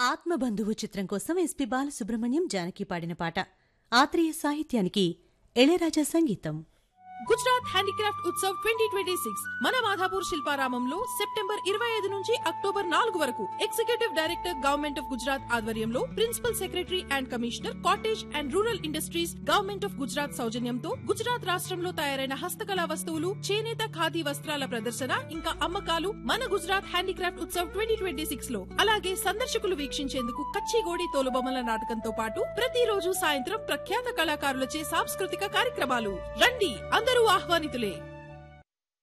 ఆత్మబంధువు చిత్రం కోసం ఎస్పి బాలసుబ్రహ్మణ్యం జానకి పాడిన పాట. ఆత్రేయ సాహిత్యానికి ఇళయరాజా సంగీతం. గుజరాత్ హ్యాండీక్రాఫ్ట్ ఉత్సవ్ 2026 మన మాధాపూర్ శిల్పారామంలో సెప్టెంబర్ 25 నుంచి అక్టోబర్ 4 వరకు executive director government of Gujarat ఆధ్వర్యంలో principal secretary and commissioner cottage and rural industries government of Gujarat సౌజన్యంతో గుజరాత్ రాష్ట్రంలో తయారైన హస్తకళా వస్తువులు, చేనేత ఖాదీ వస్త్రాల ప్రదర్శన ఇంకా అమ్మకాలు మన గుజరాత్ హ్యాండీక్రాఫ్ట్ ఉత్సవ్ 2026 లో. అలాగే సందర్శకులు వీక్షించేందుకు కచ్చిగోడి తోలుబొమ్మల నాటకంతో పాటు ప్రతిరోజు సాయంత్రం ప్రఖ్యాత కళాకారులచే సాంస్కృతిక కార్యక్రమాలు. రండి, అందరూ ఆహ్వానితులే.